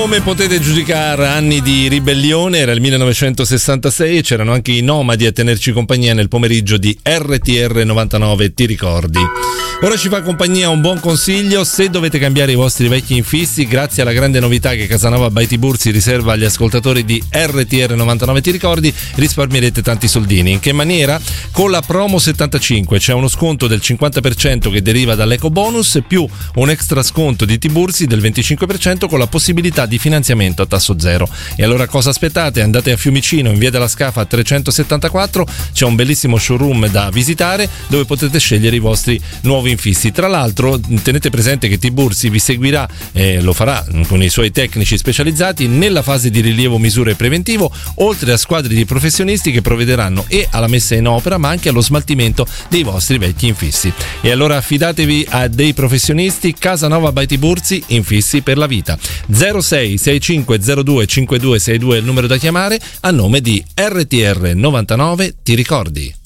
Come potete giudicare, anni di ribellione, era il 1966 e c'erano anche i Nomadi a tenerci compagnia nel pomeriggio di RTR 99, ti ricordi? Ora ci fa compagnia un buon consiglio: se dovete cambiare i vostri vecchi infissi, grazie alla grande novità che Casanova by Tiburzi riserva agli ascoltatori di RTR 99, ti ricordi, risparmierete tanti soldini. In che maniera? Con la promo 75 c'è uno sconto del 50% che deriva dall'eco bonus più un extra sconto di Tiburzi del 25% con la possibilità di finanziamento a tasso zero. E allora cosa aspettate? Andate a Fiumicino in via della Scafa 374, c'è un bellissimo showroom da visitare dove potete scegliere i vostri nuovi infissi. Tra l'altro tenete presente che Tiburzi vi seguirà, lo farà con i suoi tecnici specializzati nella fase di rilievo misure preventivo, oltre a squadre di professionisti che provvederanno e alla messa in opera ma anche allo smaltimento dei vostri vecchi infissi. E allora affidatevi a dei professionisti. Casanova by Tiburzi, infissi per la vita. 06 6502 5262 è il numero da chiamare a nome di RTR 99, ti ricordi?